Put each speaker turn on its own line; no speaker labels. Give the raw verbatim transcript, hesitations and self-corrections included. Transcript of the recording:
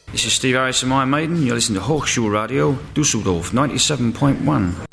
This is Steve Harris from Iron Maiden. You're listening to Hochschul Radio, Dusseldorf, ninety-seven point one.